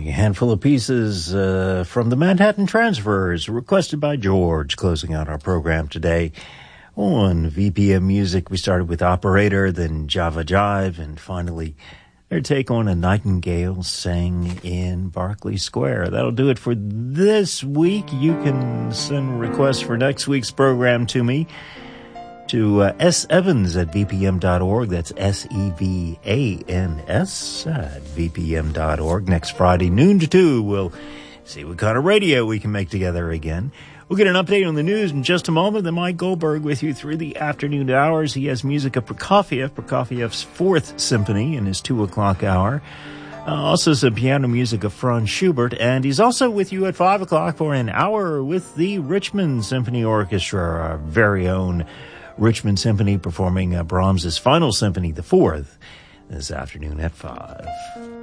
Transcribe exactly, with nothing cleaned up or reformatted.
A handful of pieces uh, from the Manhattan Transfers, requested by George, closing out our program today on V P M Music. We started with Operator, then Java Jive, and finally their take on A Nightingale Sang in Berkeley Square. That'll do it for this week. You can send requests for next week's program to me, to uh, sevans at v p m dot org. That's S E V A N S at v p m dot org. Next Friday, noon to two, we'll see what kind of radio we can make together again. We'll get an update on the news in just a moment. Then Mike Goldberg with you through the afternoon hours. He has music of Prokofiev, Prokofiev's Fourth Symphony in his two o'clock hour. Uh, also some piano music of Franz Schubert. And he's also with you at five o'clock for an hour with the Richmond Symphony Orchestra, our very own Richmond Symphony, performing uh, Brahms's Final Symphony, the Fourth, this afternoon at five.